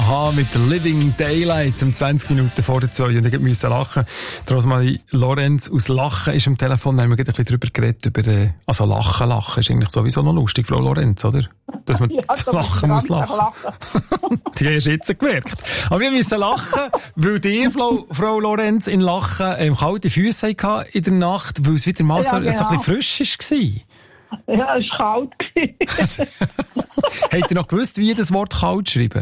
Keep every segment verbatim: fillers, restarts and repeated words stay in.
a-ha mit Living Daylight um zwanzig Minuten vor der zwei. Und ich musste lachen. Rosmarie Lorenz aus Lachen ist am Telefon. Da haben wir gerade ein bisschen drüber geredet. Über, äh, also Lachen, Lachen ist eigentlich sowieso noch lustig, Frau Lorenz, oder? Dass man ja, zu lachen muss lachen. lachen. Die hast du jetzt gemerkt. Aber wir müssen lachen, weil die Frau, Frau Lorenz in Lachen ähm, kalte Füße hatte in der Nacht, weil es wieder mal ja, so, genau. so ein bisschen frisch war. Ja, es war kalt. Habt ihr noch gewusst, wie ihr das Wort kalt schreiben?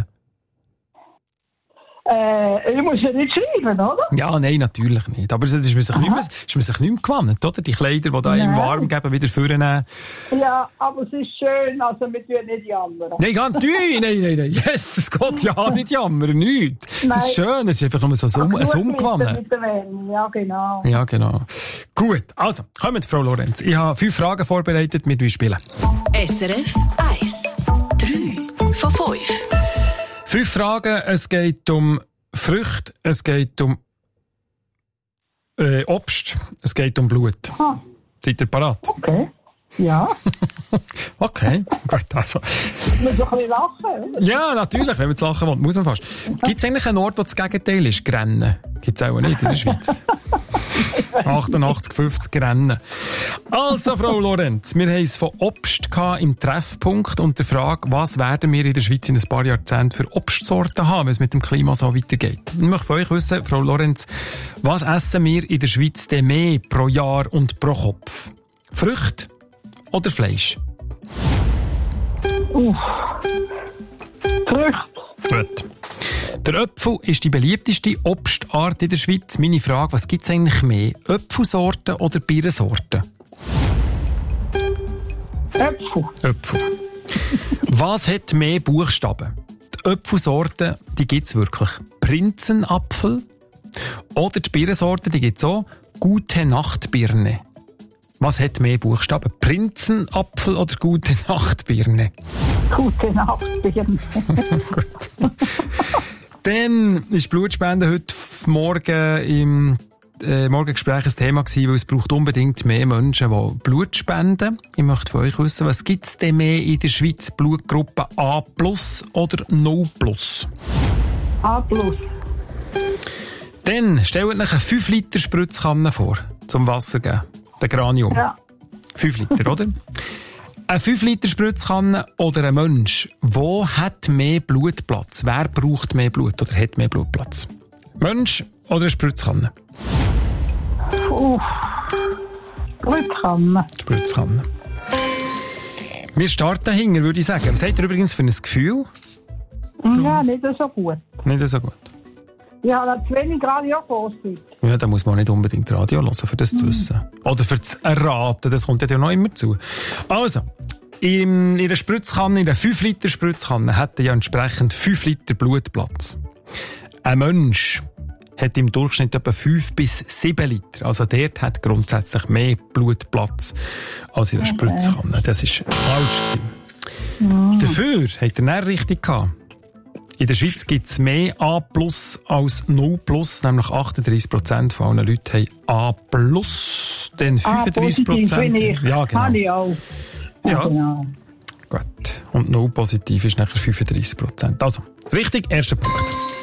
Äh, ich muss ja nicht schreiben, oder? Ja, nein, natürlich nicht. Aber es ist man sich nicht mehr, ist man sich nicht mehr gewohnt, oder? Die Kleider, die da im Warm geben, wieder vornehmen. Ja, aber es ist schön, also wir tun nicht jammern. Nein, ganz nein, nein, nein, nein. Jesus Gott, ja, nicht jammern, nichts. Das ist schön, es ist einfach nur so ein Umgewonnen. Ja, genau. Ja, genau. Gut, also, kommt, Frau Lorenz. Ich habe fünf Fragen vorbereitet, mit euch spielen. S R F eins. Drei von fünf. Fünf Fragen, es geht um Früchte, es geht um äh, Obst, es geht um Blut. Ah. Seid ihr parat? Okay. Ja. Okay, gut, also. Man muss doch ein bisschen lachen, oder? Ja, natürlich, wenn man zu lachen will, muss man fast. Gibt es eigentlich einen Ort, wo das Gegenteil ist? Grennen. Gibt es auch nicht in der Schweiz. achtundachtzig fünfzig Rennen. Also, Frau Lorenz, wir haben es von Obst im Treffpunkt und der Frage, was werden wir in der Schweiz in ein paar Jahrzehnten für Obstsorten haben, wenn es mit dem Klima so weitergeht. Ich möchte von euch wissen, Frau Lorenz, was essen wir in der Schweiz denn mehr pro Jahr und pro Kopf? Früchte oder Fleisch? Uff. Früchte. Gut. Der Apfel ist die beliebteste Obstart in der Schweiz. Meine Frage, was gibt es eigentlich mehr? Apfelsorten oder Birnensorten? Äpfel. Äpfel. Was hat mehr Buchstaben? Die Apfelsorten, die gibt es wirklich. Prinzenapfel oder die Birnensorten, die gibt es auch. Gute Nacht Birne. Was hat mehr Buchstaben? Prinzenapfel oder Gute Nacht Birne? Gute Nacht Birne. Gut. Dann ist Blutspende heute Morgen im äh, Morgengespräch ein Thema gewesen, weil es braucht unbedingt mehr Menschen, die Blut spenden. Ich möchte von euch wissen, was gibt es denn mehr in der Schweiz? Blutgruppe A plus oder null plus? A plus. Dann stellt euch eine fünf Liter Spritzkanne vor, zum Wasser geben. Der Granium. Ja. fünf Liter, oder? Eine fünf Liter Spritzkanne oder ein Mensch, wo hat mehr Blutplatz? Wer braucht mehr Blut oder hat mehr Blutplatz? Mensch oder eine Spritzkanne? Uff. Spritzkanne. Spritzkanne. Wir starten hinten, würde ich sagen. Was habt ihr übrigens für ein Gefühl? Ja, nicht so gut. Nicht so gut. Ich habe zu wenig Radio-Vorzeit. Ja, da muss man nicht unbedingt Radio hören, für das mm. zu wissen. Oder für das Erraten, das kommt ja noch immer zu. Also, in einer Spritzkanne, in einer fünf Liter Spritzkanne, hat ja entsprechend fünf Liter Blutplatz. Ein Mensch hat im Durchschnitt etwa fünf bis sieben Liter. Also dort hat grundsätzlich mehr Blutplatz als in einer okay. Spritzkanne. Das war falsch gewesen. Mm. Dafür hat er nicht richtig gehabt. In der Schweiz gibt es mehr A plus als null plus, nämlich achtunddreissig Prozent von allen Leuten haben A plus, dann fünfunddreissig Prozent. Ah, ja, genau. Habe ich auch. Ja, ja. Genau. Gut. Und null positiv ist nachher fünfunddreissig Prozent. Also, richtig, erster Punkt.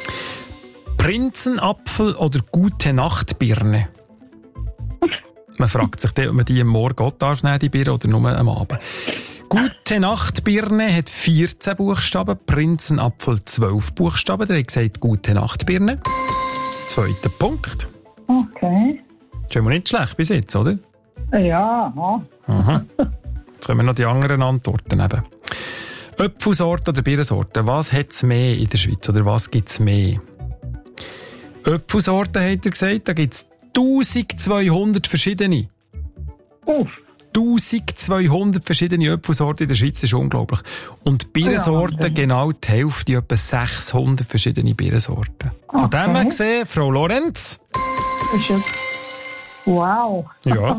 Prinzenapfel oder Gute Nacht Birne? Man fragt sich, ob man die am Morgen auch darf, die Birne, oder nur am Abend. Gute Nacht Birne hat vierzehn Buchstaben, Prinzenapfel zwölf Buchstaben. Der hat gesagt, Gute Nacht Birne. Zweiter Punkt. Okay. Schon mal nicht schlecht bis jetzt, oder? Ja. Aha. Jetzt kommen noch die anderen Antworten eben. Apfelsorte oder Birnensorte, was hat es mehr in der Schweiz oder was gibt es mehr? Apfelsorten, hat er gesagt, da gibt es eintausendzweihundert verschiedene. Uff. eintausendzweihundert verschiedene Apfelsorten in der Schweiz, das ist unglaublich. Und Birnensorten, ja, genau die Hälfte, etwa sechshundert verschiedene Birnensorten. Von okay. dem her gesehen, Frau Lorenz. Wow. Ja.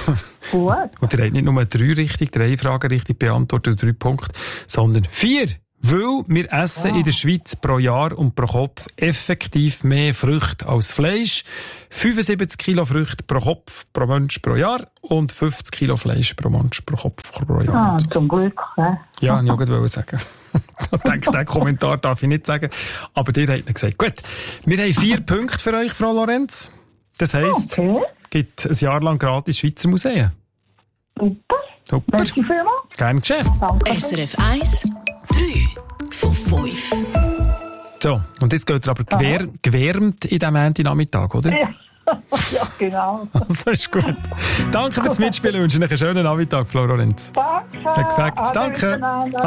Gut. Und ihr habt nicht nur drei richtig, drei Fragen richtig beantwortet, drei Punkte, sondern vier Weil wir essen Ja. in der Schweiz pro Jahr und pro Kopf effektiv mehr Früchte als Fleisch. fünfundsiebzig Kilo Früchte pro Kopf, pro Mensch pro Jahr und fünfzig Kilo Fleisch pro Mensch pro Kopf pro Jahr. Ah, zum Glück. He? Ja, ich wollte auch sagen. Ich denke, den Kommentar darf ich nicht sagen. Aber dir hat mir gesagt. Gut, wir haben vier Punkte für euch, Frau Lorenz. Das heisst, Okay, es gibt ein Jahr lang gratis Schweizer Museen. super. Super. Merci vielmals. Kein Geschäft. Danke. S R F eins, drei von fünf. So, und jetzt geht er aber gewär, gewärmt in diesem Montagnachmittag, oder? Ja, ja, genau. Das ist gut. Danke fürs Mitspielen und wünsche euch einen schönen Nachmittag, Frau Lorenz. Danke. Perfekt. Ade Danke. miteinander.